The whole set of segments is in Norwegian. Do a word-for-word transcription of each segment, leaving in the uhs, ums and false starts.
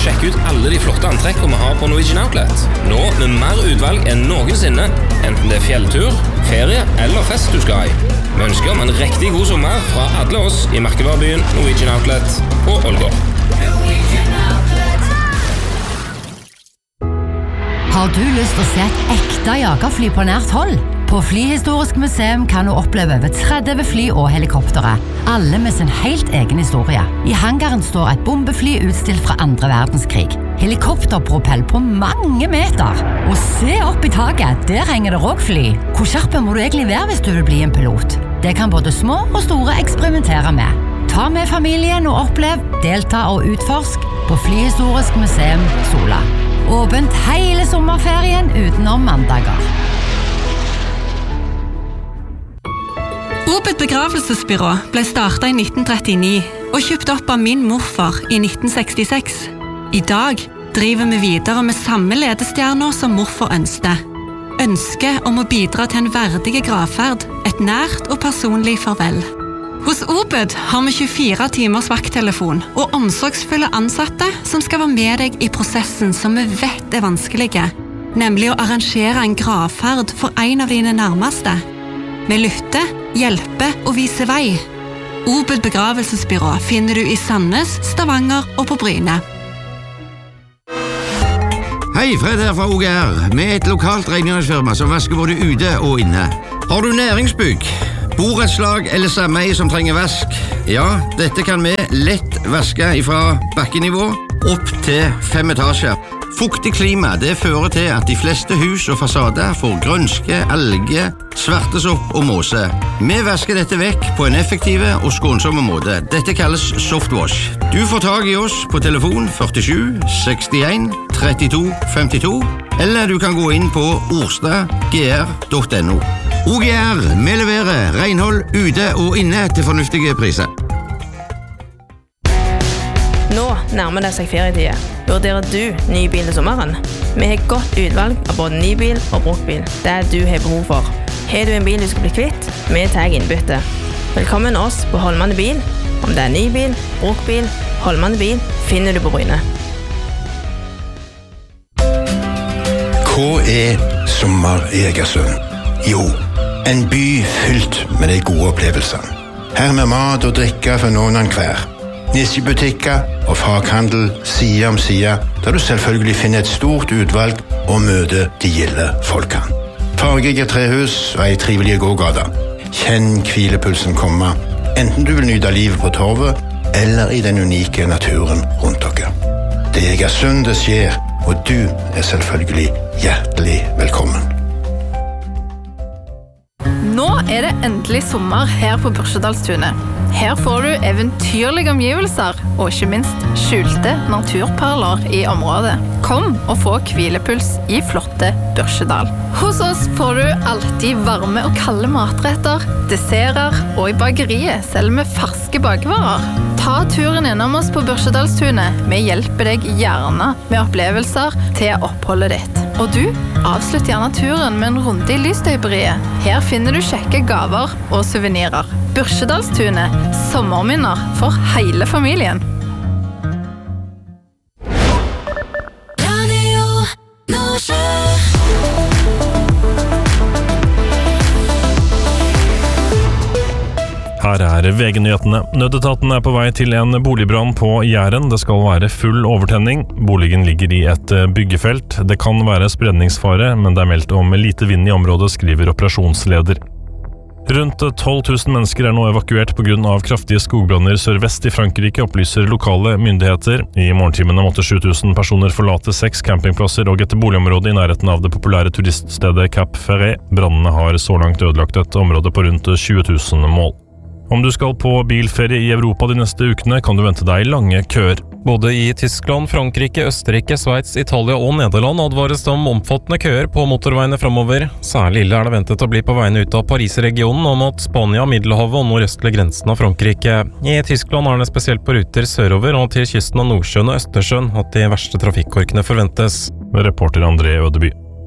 sjekke ut alle de flotte antrekkene vi har på Norwegian Outlet. Nå med mer utvalg enn noensinne, enten det er fjelltur, ferie eller fest du skal i. Vi ønsker om en riktig god sommer fra alle oss i merkevarebyen Norwegian Outlet på Ålgård. Har du lyst til å se et ekte jagerfly på nært hold? På Flyhistorisk museum kan du oppleve over tretti fly og helikoptere, alle med sin helt egen historie. I hangaren står et bombefly utstilt fra andre verdenskrig. Helikopterpropell på mange meter. Og se opp i taket, der henger det også fly. Hvor skjerpe må du egentlig være hvis du vil bli en pilot? Det kan både små og store eksperimentere med. Ta med familien og opplev, delta og utforsk på Flyhistorisk museum Sola. Åpent hele sommerferien utenom mandager. Obed begravelsesbyrå ble startet i nitten trettini og kjøpt opp av min morfar i nitten sekstiseks. I dag driver vi videre med samme ledestjerner som morfar ønsket. Ønsket om å bidra til en verdig gravferd, et nært og personlig farvel. Hos Obed har vi tjuefire timers vakttelefon og omsorgsfulle ansatte som skal være med deg i prosessen som vi vet er vanskelige, nemlig å arrangere en gravferd for en av dine nærmeste. Vi lytter, hjelper og viser vei. Obed begravelsesbyrå finner du i Sandnes, Stavanger og på Bryne. Hei, Fred her fra O G R, med et lokalt rengjøringsfirma som vasker både ute og inne. Har du næringsbygg, borettslag eller sameie som trenger vask? Ja, dette kan vi lett vaske fra bakkenivå opp til fem etasjer. Fuktig klima, det fører til at de fleste hus og fasader får grønske, alge, svartesopp og måse. Vi vasker dette vekk på en effektiv og skånsomme måte. Dette kalles softwash. Du får tag i oss på telefon førtisju sekstien trettito femtito, eller du kan gå inn på orstad g r punktum n o. O G R, vi leverer renhold ute og inne til fornuftige priser. Nå nærmer det seg ferietid. Vurderer du ny bil til sommeren? Vi har godt utvalg av både ny bil og bruktbil. Det er du har behov for. Har du en bil du skal bli kvitt? Vi tar innbytte. Velkommen oss på Holmane Bil. Om det er ny bil, bruktbil, Holmane Bil finner du på Bryne. Hva er sommer i Egersund? Jo, en by fylt med de gode opplevelsene. Her med mat og drikke for noen av hver. Nisjebutikker og faghandel side om side, der du selvfølgelig finner et stort utvalg og møter de gilde folkene. Fargige trehus og ei trivelig gågata. Kjenn hvilepulsen komme, enten du vil nyte livet på torvet eller i den unike naturen rundt dere. Det er Egersund det skjer, og du er selvfølgelig hjertelig velkommen. Nå er det endelig sommer her på Børsedalstunet. Her får du eventyrlige omgivelser og ikke minst skjulte naturperler i området. Kom og få hvilepuls i flotte Børsedal. Hos oss får du alltid varme og kalde matretter, desserter og i bakeriet selv med ferske bakvarer. Ta turen innom oss på Børsedalstunet. Vi hjelper deg gjerne med opplevelser til oppholdet ditt. Og du, avslutt gjerne turen med en runde i Lystøyberiet. Her finner du kjekke gaver og souvenirer. Børsedalstunet, sommerminner for hele familien. Her er V G-nyhetene. Nødetaten er på vei til en boligbrann på Jæren. Det skal være full overtenning. Boligen ligger i et byggefelt. Det kan være spredningsfare, men det er meldt om lite vind i området, skriver operasjonsleder. Rundt tolv tusen mennesker er nå evakuert på grunn av kraftige skogbranner sørvest i Frankrike, opplyser lokale myndigheter. I morgentimene måtte sju tusen personer forlate seks campingplasser og et boligområde i nærheten av det populære turiststedet Cap Ferret. Brannene har så langt ødelagt et område på rundt tjue tusen mål. Om du skal på bilferie i Europa de neste ukene, kan du vente deg lange køer. Både i Tyskland, Frankrike, Østerrike, Sveits, Italia og Nederland advares det om omfattende køer på motorveiene fremover. Særlig ille er det ventet å bli på veiene ut av Paris-regionen og mot Spania, Middelhavet og nordøstlige grensen av Frankrike. I Tyskland er det spesielt på ruter sørover og til kysten av Nordsjøen og Østersjøen at de verste trafikkorkene forventes. Reporter André Ødeby.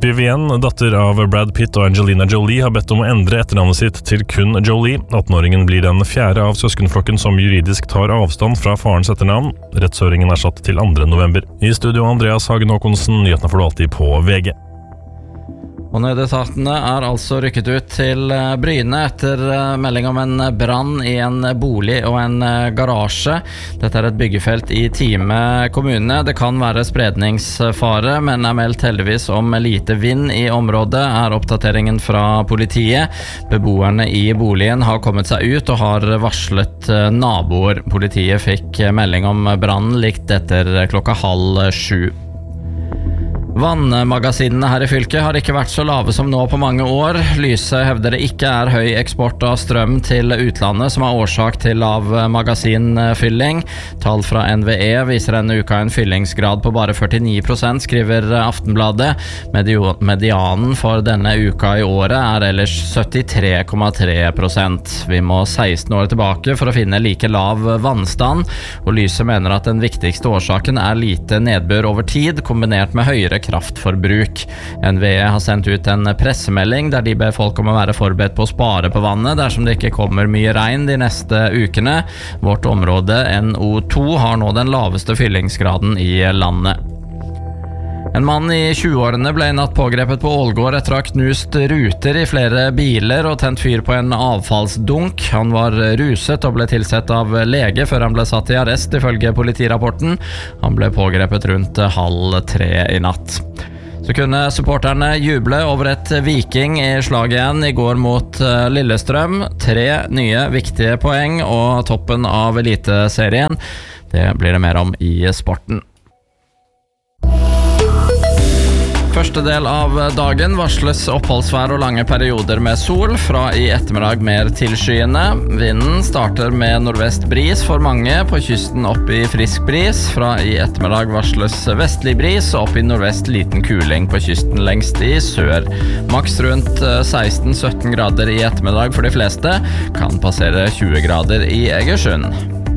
Vivienne, datter av Brad Pitt og Angelina Jolie, har bedt om å endre etternavnet sitt til kun Jolie. attenåringen blir den fjerde av søskenflokken som juridisk tar avstand fra farens etternavn. Rettshøringen er satt til andre november. I studio Andreas Hagen Håkonsen, nyhetene får du alltid på V G. Og nødetatene er altså rykket ut til Bryne etter melding om en brann i en bolig og en garasje. Dette er et byggefelt i Time kommune. Det kan være spredningsfare, men er meldt heldigvis om lite vind i området, er oppdateringen fra politiet. Beboerne i boligen har kommet seg ut og har varslet naboer. Politiet fikk melding om brann likt etter klokka halv sju. Vannmagasinene her i fylket har ikke vært så lave som nå på mange år. Lyse hevder det ikke er høy eksport av strøm til utlandet som er årsak til lav magasinfylling. Tall fra N V E viser denne uka en fyllingsgrad på bare førtini prosent, skriver Aftenbladet. Medianen for denne uka i året er ellers syttitre komma tre prosent. Vi må seksten år tilbake for å finne like lav vannstand, og Lyse mener at den viktigste årsaken er lite nedbør over tid, kombinert med høyere kraftforbruk. N V E har sendt ut en pressemelding der de ber folk om å være forberedt på å spare på vannet dersom det ikke kommer mye regn de neste ukene. Vårt område N O to har nå den laveste fyllingsgraden i landet. En mann i tjueårene ble i natt pågrepet på Ålgård etter å ha knust ruter i flere biler og tent fyr på en avfallsdunk. Han var ruset og ble tilsett av lege før han ble satt i arrest, ifølge politirapporten. Han ble pågrepet rundt halv tre i natt. Så kunne supporterne juble over et Viking i slag igjen i går mot Lillestrøm. Tre nye viktige poeng og toppen av eliteserien. Det blir det mer om i sporten. Første del av dagen varsles oppholdsvær og lange perioder med sol, fra i ettermiddag mer tilskyende. Vinden starter med nordvest bris for mange, på kysten opp i frisk bris. Fra i ettermiddag varsles vestlig bris, og opp i nordvest liten kuling på kysten lengst i sør. Maks rundt seksten til sytten grader i ettermiddag for de fleste, kan passere tjue grader i Egersund.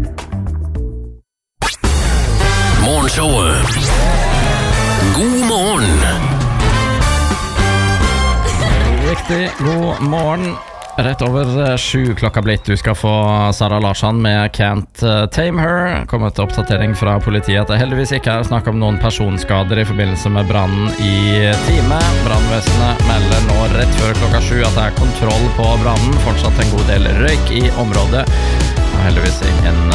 Morgenshowet. God morgen! Riktig, god morgen. Rett over sju klokka blitt. Du skal få Sara Larsson med Can't Tame Her. Kommet oppdatering fra politiet at det heldigvis ikke er snakk om noen personskader i forbindelse med brannen i Time. Brannvesenet melder nå rett før klokka sju at det er kontroll på brannen. Fortsatt en god del røyk i området. Og heldigvis ingen